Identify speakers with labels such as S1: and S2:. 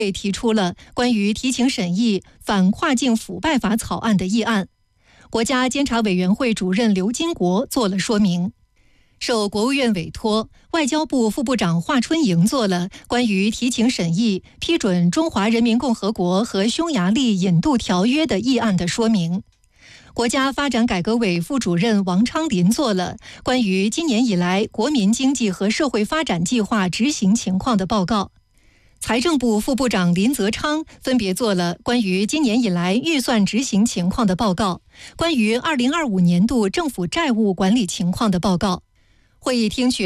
S1: 会提出了关于提请审议反跨境腐败法草案的议案。国家监察委员会主任刘金国做了说明。受国务院委托，外交部副部长华春莹做了关于提请审议批准《中华人民共和国和匈牙利引渡条约》的议案的说明。国家发展改革委副主任王昌林做了关于今年以来国民经济和社会发展计划执行情况的报告。财政部副部长林泽昌分别做了关于今年以来预算执行情况的报告，关于2025年度政府债务管理情况的报告。会议听取